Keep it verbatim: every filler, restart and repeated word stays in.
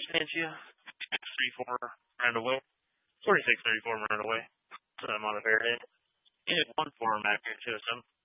Stantia, three four Miranda Way, forty-six thirty-four Miranda Way, so I'm on a Fairhead. Unit one four, I'm accurate to some.